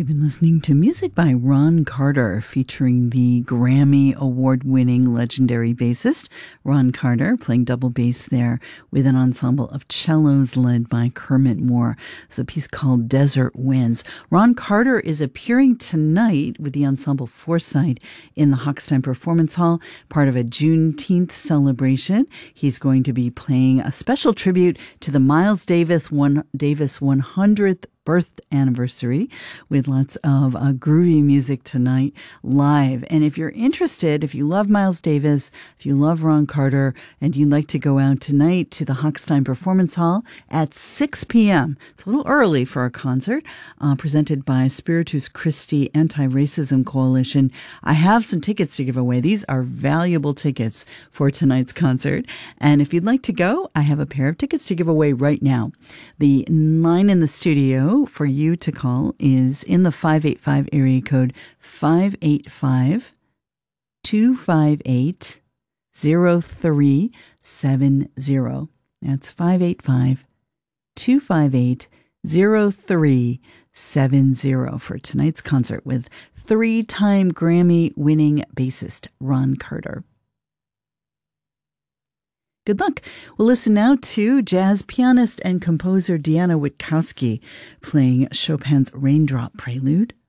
We've been listening to music by Ron Carter featuring the Grammy award-winning legendary bassist Ron Carter playing double bass there with an ensemble of cellos led by Kermit Moore. It's a piece called Desert Winds. Ron Carter is appearing tonight with the ensemble Foresight in the Hochstein Performance Hall, part of a Juneteenth celebration. He's going to be playing a special tribute to the Miles Davis 100th birth anniversary with lots of groovy music tonight live. And if you're interested, if you love Miles Davis, if you love Ron Carter, and you'd like to go out tonight to the Hochstein Performance Hall at 6 p.m., it's a little early for a concert, presented by Spiritus Christi Anti-Racism Coalition. I have some tickets to give away. These are valuable tickets for tonight's concert. And if you'd like to go, I have a pair of tickets to give away right now. The line in the studio for you to call is in the 585 area code 585-258-0370. That's 585-258-0370 for tonight's concert with three-time Grammy-winning bassist Ron Carter. Good luck. We'll listen now to jazz pianist and composer Deanna Witkowski playing Chopin's Raindrop Prelude.